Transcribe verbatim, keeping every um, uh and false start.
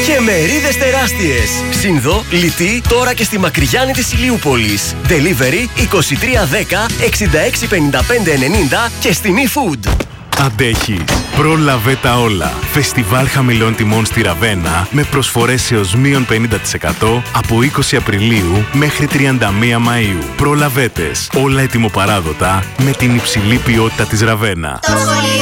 και μερίδες τεράστιες. Σύνδο, λιτή, τώρα και στη Μακριγιάννη της Ηλιούπολης. Delivery είκοσι τρία δέκα εξήντα έξι πενήντα πέντε ενενήντα και στη MeFood. Αντέχεις. Πρόλαβε τα όλα. Φεστιβάλ χαμηλών τιμών στη Ραβένα με προσφορές έως μείον πενήντα τοις εκατό από είκοσι Απριλίου μέχρι τριάντα μία Μαΐου. Προλαβέτες. Όλα ετοιμοπαράδοτα με την υψηλή ποιότητα της Ραβένα.